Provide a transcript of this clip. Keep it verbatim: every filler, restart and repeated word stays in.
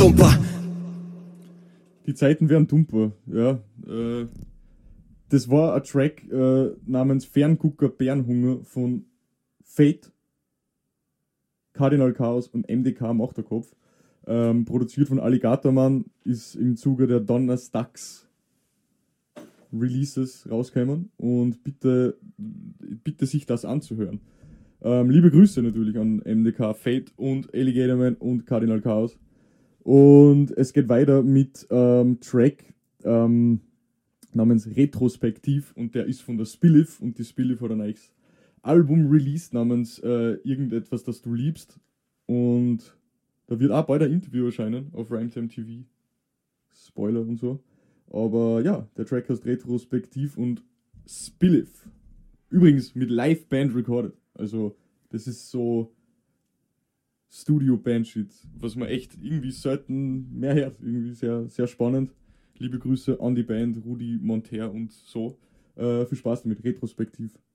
dumper. Die Zeiten werden dumper, ja. Äh, das war ein Track äh, namens Ferngucker Bärenhunger von Fate, Kardinal Chaos und M D K am Achterkopf. Ähm, produziert von Alligatorman, ist im Zuge der Donnerstags Releases rausgekommen und bitte, bitte sich das anzuhören. Ähm, liebe Grüße natürlich an M D K, Fate und Alligatorman und Kardinal Chaos. Und es geht weiter mit ähm, Track ähm, namens Retrospektiv und der ist von der Spillif und die Spillif hat ein neues Album released namens äh, Irgendetwas, das du liebst und da wird auch bald ein Interview erscheinen auf Rhymetime T V. Spoiler und so. Aber ja, der Track heißt Retrospektiv und Spillif. Übrigens mit Live-Band recorded. Also das ist so Studio-Band-Shit, was man echt irgendwie selten mehr hört. Irgendwie sehr, sehr spannend. Liebe Grüße an die Band, Rudi Monter und so. Äh, viel Spaß damit, Retrospektiv.